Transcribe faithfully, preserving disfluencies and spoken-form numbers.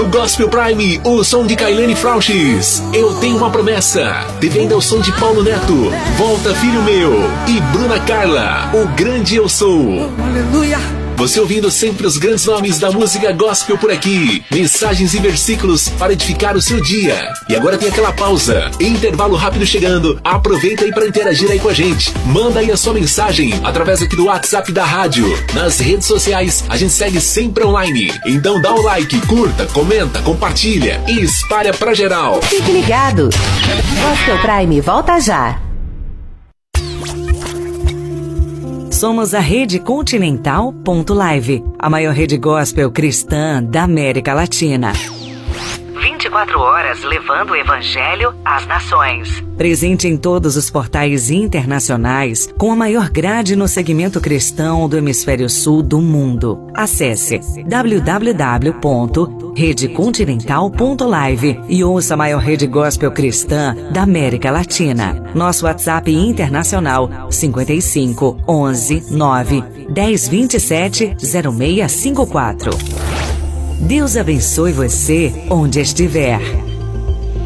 No Gospel Prime, o som de Kailane Frauches, Eu Tenho Uma Promessa. Teve ainda o som de Paulo Neto, Volta Filho Meu. E Bruna Carla, O Grande Eu Sou. Aleluia. Você ouvindo sempre os grandes nomes da música gospel por aqui. Mensagens e versículos para edificar o seu dia. E agora tem aquela pausa. Intervalo rápido chegando. Aproveita aí para interagir aí com a gente. Manda aí a sua mensagem através aqui do WhatsApp da rádio. Nas redes sociais, a gente segue sempre online. Então dá o like, curta, comenta, compartilha e espalha pra geral. Fique ligado. Gospel Prime volta já. Somos a Rede Continental ponto live, a maior rede gospel cristã da América Latina. vinte e quatro horas levando o Evangelho às nações. Presente em todos os portais internacionais, com a maior grade no segmento cristão do hemisfério sul do mundo. Acesse w w w ponto rede continental ponto live e ouça a maior rede gospel cristã da América Latina. Nosso WhatsApp internacional cinquenta e cinco, onze, nove, dez, vinte e sete, zero seis cinco quatro. Deus abençoe você onde estiver.